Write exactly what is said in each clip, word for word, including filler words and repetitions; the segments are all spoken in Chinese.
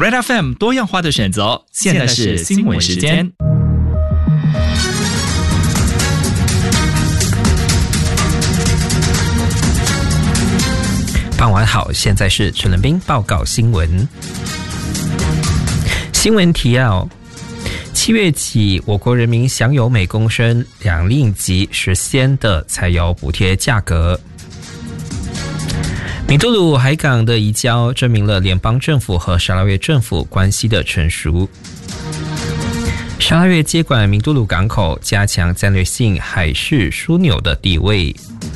Red F M 多样化的选择，现在是新闻时间。 傍晚好，现在是陈仁斌报告新闻。新闻提要：七月起，我国人民享有每公升两令吉十仙的柴油补贴价格。米多鲁海港的移交证明了联邦政府和沙拉越政府关系的成熟。沙拉越接管米多鲁港口，加强战略性海事枢纽的地位。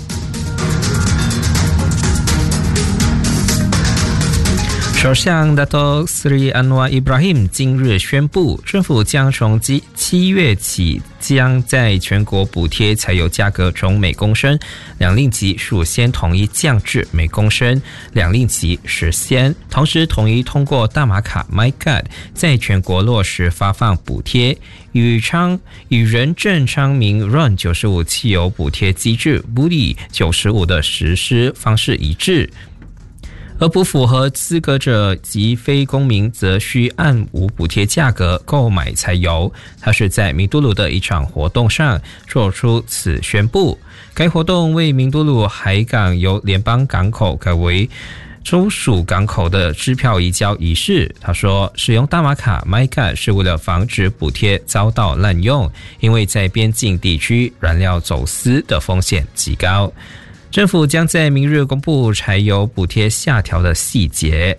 首相 Dato Seri Anwar Ibrahim 今日宣布，政府将从七月起将在全国补贴柴油价格从每公升两令吉十五仙统一降至每公升两令吉十仙，同时统一通过大马卡 MyGuide 在全国落实发放补贴，与昌与仁政昌明 R O N 九十五汽油补贴机制 Budi 九十五的实施方式一致。而不符合资格者及非公民则需按无补贴价格购买柴油。他是在明都鲁的一场活动上做出此宣布。该活动为明都鲁海港由联邦港口改为州属港口的支票移交仪式。他说，使用大马卡 MyGuide 是为了防止补贴遭到滥用，因为在边境地区燃料走私的风险极高。政府将在明日公布柴油补贴下调的细节。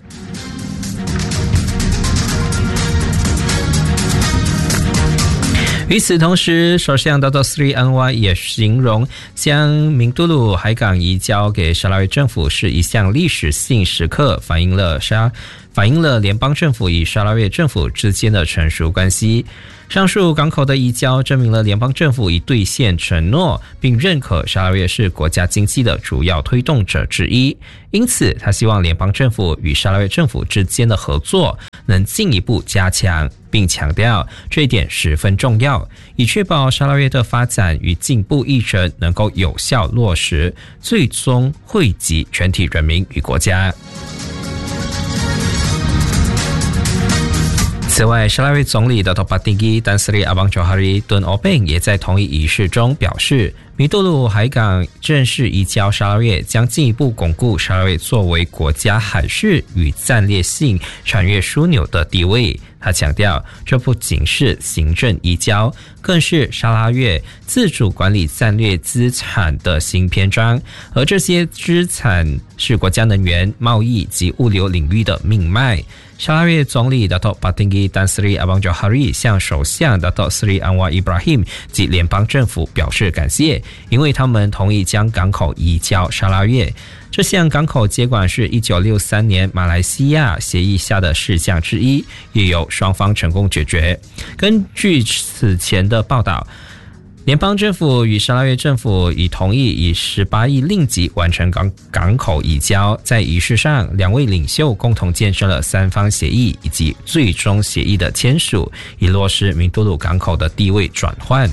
与此同时，首相 Dato Seri Anwar 也形容将明都鲁海港移交给沙拉越政府是一项历史性时刻，反映了沙反映了联邦政府与沙拉越政府之间的成熟关系。上述港口的移交证明了联邦政府已兑现承诺，并认可沙拉越是国家经济的主要推动者之一。因此，他希望联邦政府与沙拉越政府之间的合作能进一步加强，并强调这一点十分重要，以确保沙拉越的发展与进步议程能够有效落实，最终惠及全体人民与国家。此外，沙拉越总理 Dato Patinggi Tan Sri Abang Johari Tun Openg 也在同一仪式中表示，米多鲁海港正式移交沙拉越将进一步巩固沙拉越作为国家海事与战略性产业枢纽的地位。他强调，这不仅是行政移交，更是沙拉越自主管理战略资产的新篇章，而这些资产是国家能源、贸易及物流领域的命脉。沙拉越总理 Dato Patinggi Tan Sri Abang Johari 向首相 Dato Seri Anwar Ibrahim 及联邦政府表示感谢，因为他们同意将港口移交沙拉越。这项港口接管是一九六三年马来西亚协议下的事项之一，也由双方成功解决。根据此前的报道，联邦政府与沙拉越政府已同意以十八亿令吉完成 港, 港口移交。在仪式上，两位领袖共同见证了三方协议以及最终协议的签署，以落实明都鲁港口的地位转换。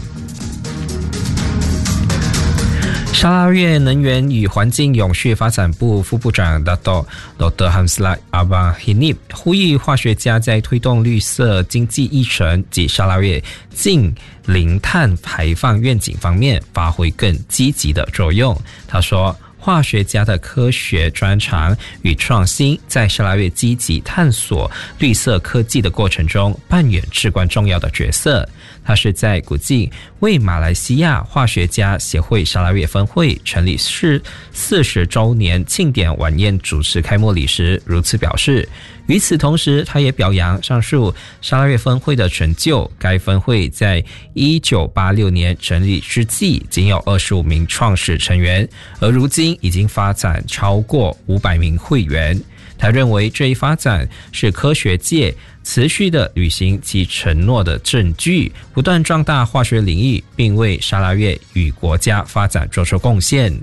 沙拉越能源与环境永续发展部副部长 Dato Doktor Hamzah Abang Hinib 呼吁化学家在推动绿色经济议程及沙拉越净零碳排放愿景方面发挥更积极的作用。他说，化学家的科学专长与创新在沙拉越积极探索绿色科技的过程中扮演至关重要的角色。他是在古晋为马来西亚化学家协会沙拉越分会成立四十周年庆典晚宴主持开幕礼时如此表示。与此同时，他也表扬上述沙拉越分会的成就。该分会在一九八六年成立之际仅有二十五名创始成员，而如今已经发展超过五百名会员。他认为这一发展是科学界持续的履行其承诺的证据，不断壮大化学领域，并为沙拉越与国家发展做出贡献。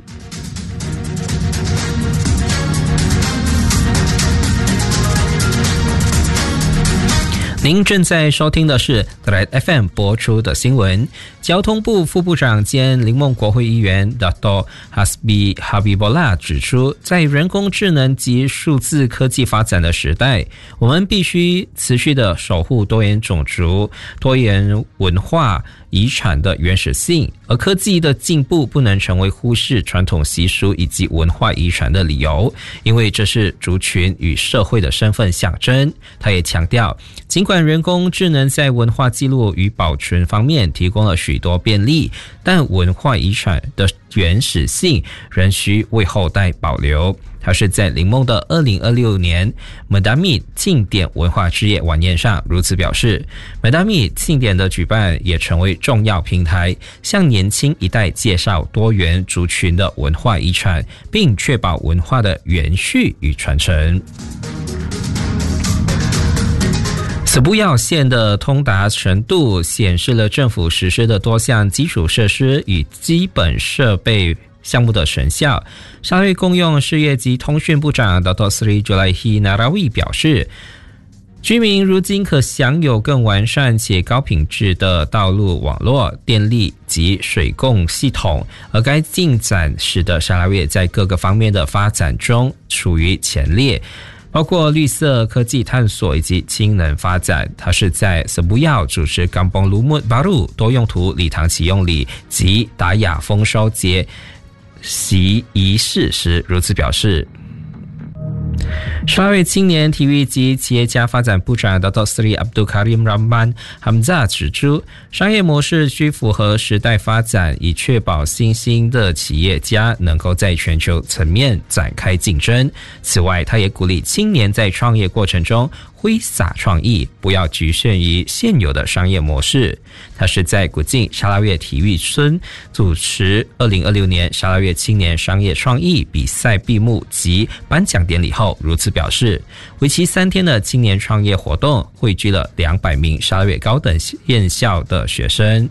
您正在收听的是 Red F M 播出的新闻。交通部副部长兼林梦国会议员 Dato Hasbi Habibullah 指出，在人工智能及数字科技发展的时代，我们必须持续的守护多元种族、多元文化遗产的原始性，而科技的进步不能成为忽视传统习俗以及文化遗产的理由，因为这是族群与社会的身份象征。他也强调，尽管人工智能在文化记录与保存方面提供了许多便利，但文化遗产的原始性仍需为后代保留。他是在林梦的二零二六年 Madami 庆典文化之夜晚宴上如此表示。Madami 庆典的举办也成为重要平台，向年轻一代介绍多元族群的文化遗产，并确保文化的延续与传承。斯布要线的通达程度显示了政府实施的多项基础设施与基本设备项目的成效。沙拉越公用事业及通讯部长 Dato Sri Julaihi Narawi 表示，居民如今可享有更完善且高品质的道路网络、电力及水供系统，而该进展使得沙拉越在各个方面的发展中处于前列，包括绿色科技探索以及氢能发展。他是在斯布要主持 Kampung Lumut Baru 多用途礼堂启用礼及达雅丰收节习仪式时如此表示。沙拉越青年体育及企业家发展部长 Dato Sri Abdul Karim Rahman Hamzah 指出，商业模式需符合时代发展，以确保新兴的企业家能够在全球层面展开竞争。此外，他也鼓励青年在创业过程中挥洒创意，不要局限于现有的商业模式。他是在古晋沙拉越体育村主持二零二六年沙拉越青年商业创意比赛闭幕及颁奖典礼后如此表示，为期三天的青年创业活动汇聚了两百名沙拉越高等院校的学生。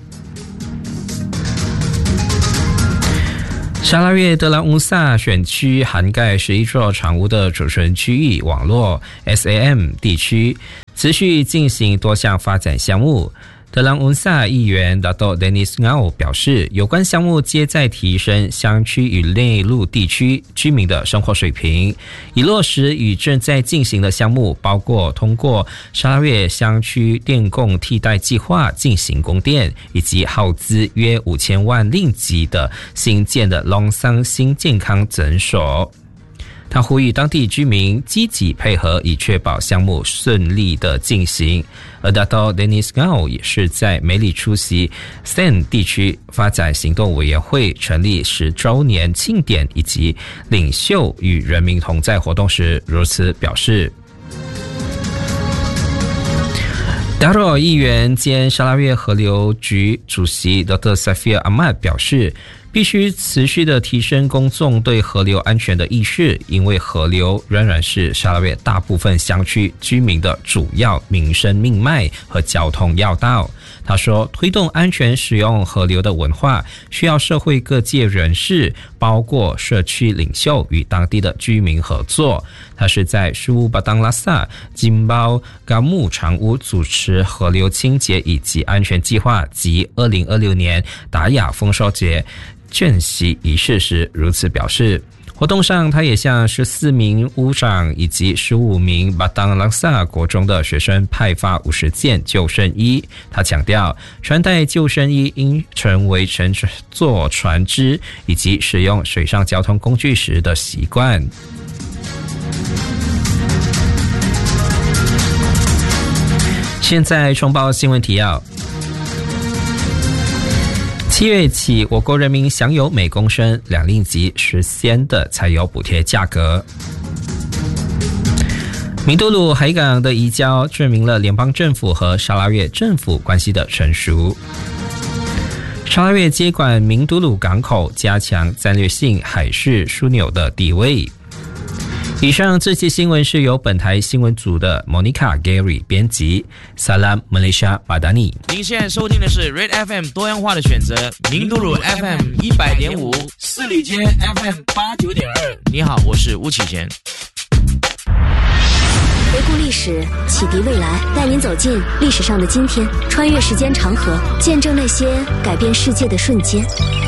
沙拉越德兰乌萨选区涵盖十一座厂屋的储存区域网络 S A M 地区，持续进行多项发展项目。德兰乌萨议员 Dato Dennis Ngau 表示，有关项目皆在提升乡区与内陆地区居民的生活水平。已落实与正在进行的项目包括通过沙拉越乡区电供替代计划进行供电，以及耗资约五千万令吉的新建的龙桑新健康诊所。他呼吁当地居民积极配合，以确保项目顺利的进行。而 Dato Dennis Ngau 也是在梅里出席 S A N 地区发展行动委员会成立十周年庆典以及领袖与人民同在活动时如此表示。达若议员兼沙拉越河流局主席 Dato Safir Ahmad 表示，必须持续的提升公众对河流安全的意识，因为河流仍然是沙拉越大部分乡区居民的主要民生命脉和交通要道。他说，推动安全使用河流的文化需要社会各界人士，包括社区领袖与当地的居民合作。他是在苏巴当拉萨金包嘎木长屋主持河流清洁以及安全计划及二零二六年达雅丰收节隽席仪式时如此表示。活动上，他也向十四名屋长以及十五名巴当拉萨国中的学生派发五十件救生衣。他强调，穿戴救生衣应成为乘坐船只以及使用水上交通工具时的习惯。现在重报新闻提要。七月起，我国人民享有每公升两令吉十仙的柴油补贴价格。明都鲁海港的移交证明了联邦政府和沙拉越政府关系的成熟。沙拉越接管明都鲁港口，加强战略性海事枢纽的地位。以上这些新闻是由本台新闻组的 Monica Gary 编辑。Salam Malaysia Madani。 您现在收听的是 Red F M 多样化的选择，明都鲁 F M 一百点五，四里街 F M 八九点二。你好，我是吴启贤。 回顾历历史，启迪未来，带您走进历史上的今天，穿越时间长河，见证那些改变世界的瞬间。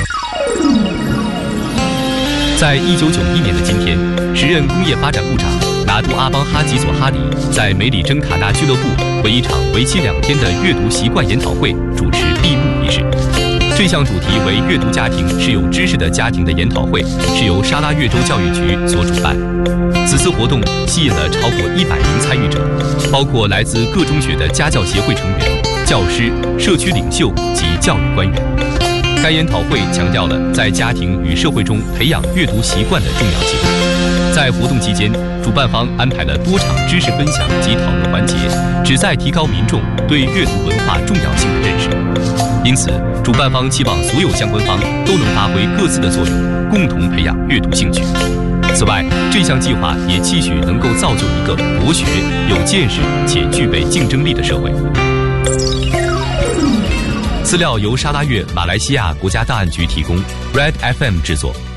在一九九一年的今天，时任工业发展部长拿督阿邦哈吉索哈里在梅里征卡纳俱乐部为一场为期两天的阅读习惯研讨会主持闭幕仪式。这项主题为阅读家庭是有知识的家庭的研讨会是由沙拉越州教育局所主办。此次活动吸引了超过一百名参与者，包括来自各中学的家教协会成员、教师、社区领袖及教育官员。该研讨会强调了在家庭与社会中培养阅读习惯的重要性。在活动期间，主办方安排了多场知识分享及讨论环节，旨在提高民众对阅读文化重要性的认识。因此，主办方期望所有相关方都能发挥各自的作用，共同培养阅读兴趣。此外，这项计划也期许能够造就一个博学、有见识且具备竞争力的社会。资料由沙拉越马来西亚国家档案局提供 ，Red F M 制作。